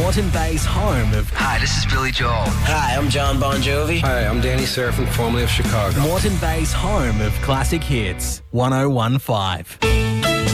Moreton Bay's home of... Hi, this is Billy Joel. Hi, I'm John Bon Jovi. Hi, I'm Danny Serafin, formerly of Chicago. Moreton Bay's home of classic hits, 101.5.